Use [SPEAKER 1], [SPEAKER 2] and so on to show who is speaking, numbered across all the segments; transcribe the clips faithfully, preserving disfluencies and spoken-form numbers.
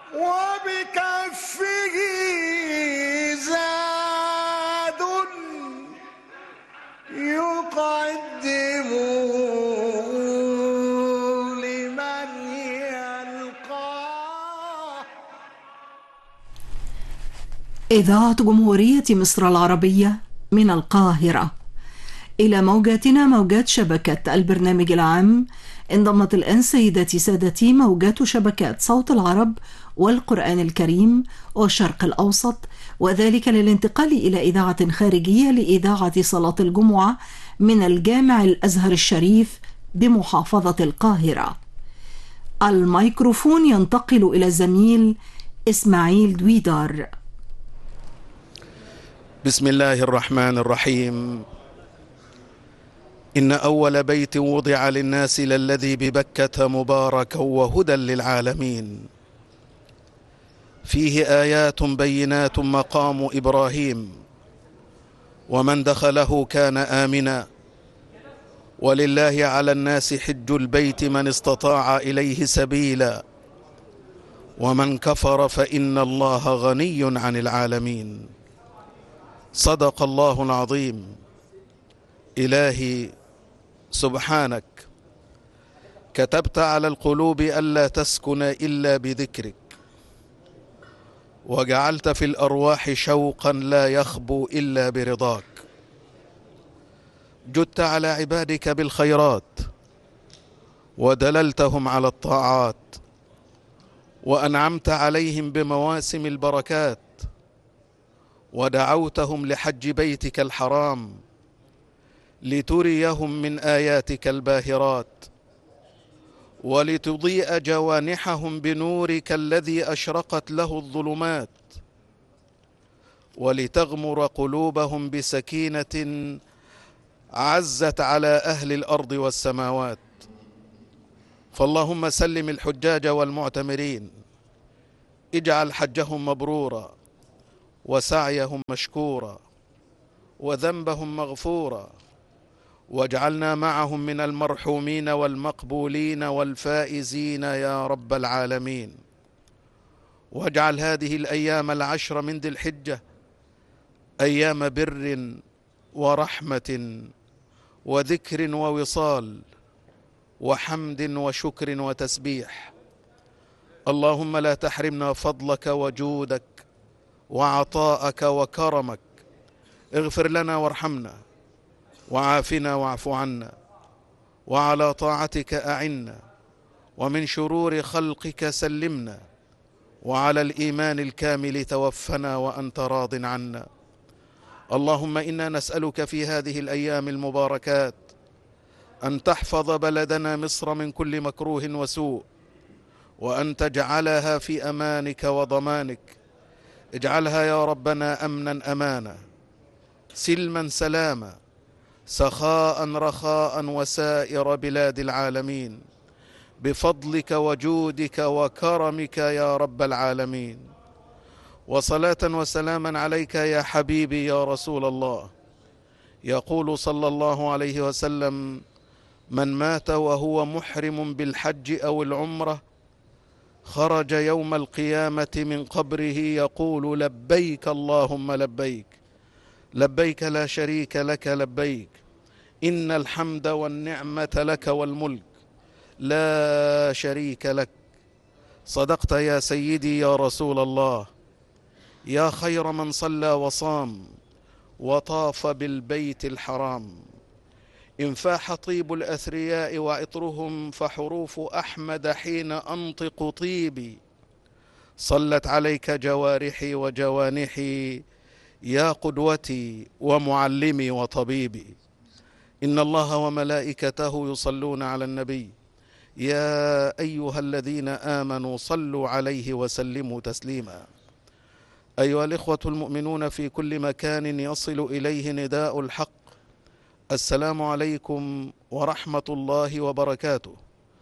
[SPEAKER 1] وبكفه زاد يقدم لمن يلقاه.
[SPEAKER 2] إذاعة جمهورية مصر العربية من القاهرة. إلى موجاتنا موجات شبكة البرنامج العام انضمت الآن سيداتي سادتي موجات شبكات صوت العرب والقرآن الكريم والشرق الأوسط، وذلك للانتقال إلى إذاعة خارجية لإذاعة صلاة الجمعة من الجامع الأزهر الشريف بمحافظة القاهرة. الميكروفون ينتقل إلى الزميل إسماعيل دويدار.
[SPEAKER 3] بسم الله الرحمن الرحيم. إن أول بيت وضع للناس للذي ببكة مباركا وهدى للعالمين، فيه آيات بينات مقام إبراهيم، ومن دخله كان آمنا، ولله على الناس حج البيت من استطاع إليه سبيلا، ومن كفر فإن الله غني عن العالمين. صدق الله العظيم. إلهي سبحانك كتبت على القلوب ألا تسكن إلا بذكرك، وجعلت في الأرواح شوقا لا يخبو إلا برضاك. جدت على عبادك بالخيرات ودللتهم على الطاعات، وأنعمت عليهم بمواسم البركات، ودعوتهم لحج بيتك الحرام لتريهم من آياتك الباهرات، ولتضيء جوانحهم بنورك الذي أشرقت له الظلمات، ولتغمر قلوبهم بسكينة عزت على أهل الأرض والسماوات. فاللهم سلم الحجاج والمعتمرين، اجعل حجهم مبرورا وسعيهم مشكورا وذنبهم مغفورا، واجعلنا معهم من المرحومين والمقبولين والفائزين يا رب العالمين. واجعل هذه الأيام العشر من ذي الحجة أيام بر ورحمة وذكر ووصال وحمد وشكر وتسبيح. اللهم لا تحرمنا فضلك وجودك وعطاءك وكرمك. اغفر لنا وارحمنا، وعافنا واعف عنا، وعلى طاعتك أعنا، ومن شرور خلقك سلمنا، وعلى الإيمان الكامل توفنا وأنت راض عنا. اللهم إنا نسألك في هذه الأيام المباركات أن تحفظ بلدنا مصر من كل مكروه وسوء، وأن تجعلها في أمانك وضمانك. اجعلها يا ربنا أمنا أمانا، سلما سلاما، سخاء رخاء وسائر بلاد العالمين، بفضلك وجودك وكرمك يا رب العالمين. وصلاة وسلاما عليك يا حبيبي يا رسول الله. يقول صلى الله عليه وسلم: من مات وهو محرم بالحج أو العمرة خرج يوم القيامة من قبره يقول: لبيك اللهم لبيك، لبيك لا شريك لك لبيك، إن الحمد والنعمة لك والملك لا شريك لك. صدقت يا سيدي يا رسول الله، يا خير من صلى وصام وطاف بالبيت الحرام. إن فاح طيب الأثرياء وعطرهم فحروف أحمد حين أنطق طيبي. صلت عليك جوارحي وجوانحي يا قدوتي ومعلمي وطبيبي. إن الله وملائكته يصلون على النبي، يا أيها الذين آمنوا صلوا عليه وسلموا تسليما. أيها الإخوة المؤمنون في كل مكان يصل إليه نداء الحق، السلام عليكم ورحمة الله وبركاته.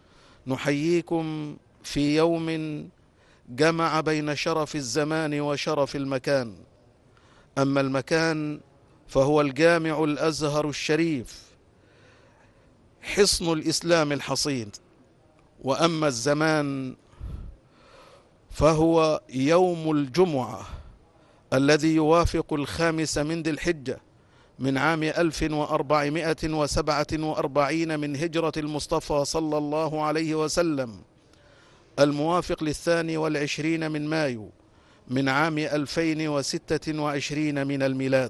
[SPEAKER 3] نحييكم في يوم جمع بين شرف الزمان وشرف المكان. أما المكان فهو الجامع الأزهر الشريف، حصن الإسلام الحصين. وأما الزمان فهو يوم الجمعة الذي يوافق الخامس من ذي الحجة من عام ألف وأربعمائة وسبعة وأربعين من هجرة المصطفى صلى الله عليه وسلم، الموافق للثاني والعشرين من مايو من عام ألفين وستة وعشرين من الميلاد.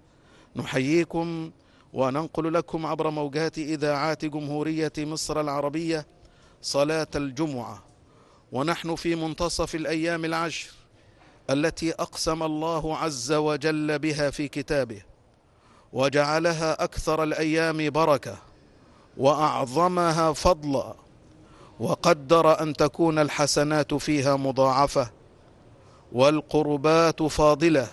[SPEAKER 3] نحييكم وننقل لكم عبر موجات إذاعات جمهورية مصر العربية صلاة الجمعة، ونحن في منتصف الأيام العشر التي أقسم الله عز وجل بها في كتابه، وجعلها أكثر الأيام بركة وأعظمها فضلا، وقدر أن تكون الحسنات فيها مضاعفة والقربات فاضلة،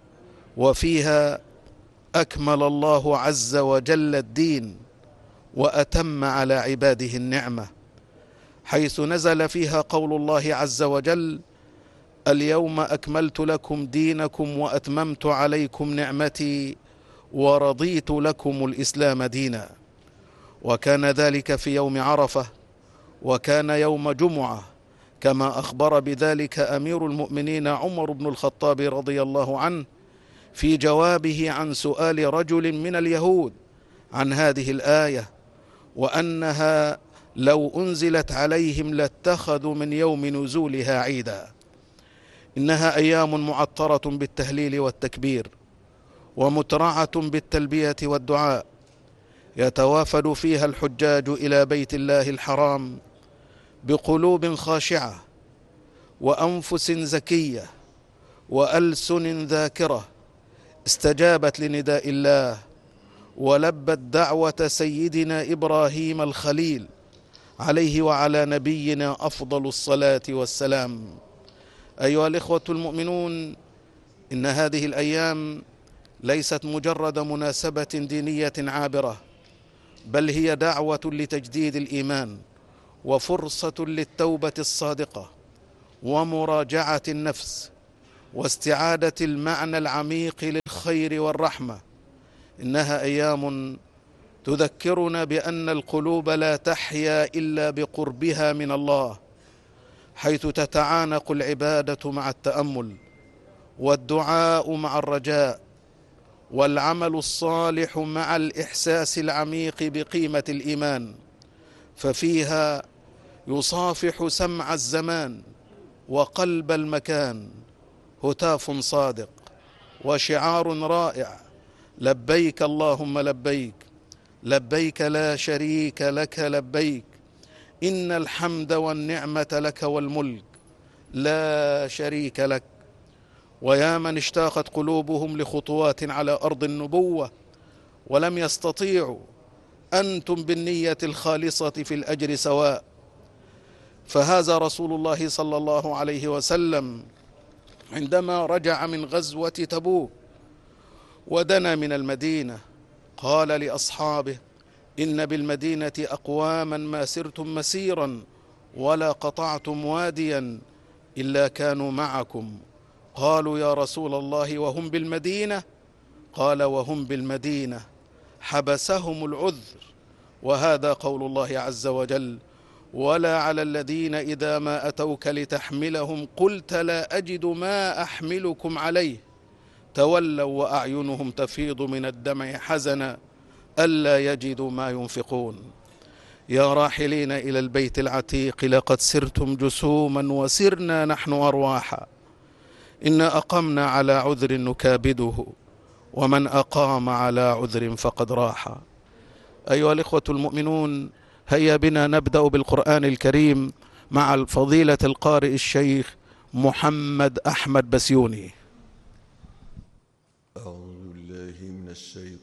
[SPEAKER 3] وفيها أكمل الله عز وجل الدين وأتم على عباده النعمة، حيث نزل فيها قول الله عز وجل: اليوم أكملت لكم دينكم وأتممت عليكم نعمتي ورضيت لكم الإسلام دينا. وكان ذلك في يوم عرفة، وكان يوم جمعة، كما أخبر بذلك أمير المؤمنين عمر بن الخطاب رضي الله عنه في جوابه عن سؤال رجل من اليهود عن هذه الآية، وأنها لو أنزلت عليهم لاتخذوا من يوم نزولها عيدا. إنها أيام معطرة بالتهليل والتكبير، ومترعة بالتلبية والدعاء، يتوافد فيها الحجاج إلى بيت الله الحرام بقلوب خاشعة وأنفس زكية وألسن ذاكرة استجابت لنداء الله ولبت دعوة سيدنا إبراهيم الخليل عليه وعلى نبينا أفضل الصلاة والسلام. أيها الإخوة المؤمنون، إن هذه الأيام ليست مجرد مناسبة دينية عابرة، بل هي دعوة لتجديد الإيمان، وفرصة للتوبة الصادقة، ومراجعة النفس، واستعادة المعنى العميق للخير والرحمة. إنها أيام تذكرنا بأن القلوب لا تحيا إلا بقربها من الله، حيث تتعانق العبادة مع التأمل، والدعاء مع الرجاء، والعمل الصالح مع الإحساس العميق بقيمة الإيمان. ففيها يصافح سمع الزمان وقلب المكان هتاف صادق وشعار رائع: لبيك اللهم لبيك، لبيك لا شريك لك لبيك، إن الحمد والنعمة لك والملك لا شريك لك. ويا من اشتاقت قلوبهم لخطوات على أرض النبوة ولم يستطيعوا، أنتم بالنية الخالصة في الأجر سواء. فهذا رسول الله صلى الله عليه وسلم عندما رجع من غزوة تبوك ودنا من المدينة قال لأصحابه: إن بالمدينة أقواما ما سرتم مسيرا ولا قطعتم واديا إلا كانوا معكم. قالوا: يا رسول الله وهم بالمدينة؟ قال: وهم بالمدينة حبسهم العذر. وهذا قول الله عز وجل: ولا على الذين إذا ما أتوك لتحملهم قلت لا أجد ما أحملكم عليه تولوا وأعينهم تفيض من الدمع حزنا ألا يجدوا ما ينفقون. يا راحلين إلى البيت العتيق لقد سرتم جسوما وسرنا نحن أرواحا، إنا أقمنا على عذر نكابده ومن أقام على عذر فقد راح. أيها الإخوة المؤمنون، هيا بنا نبدأ بالقرآن الكريم مع الفضيلة القارئ الشيخ محمد أحمد بسيوني.
[SPEAKER 4] أعوذ بالله من الشيطان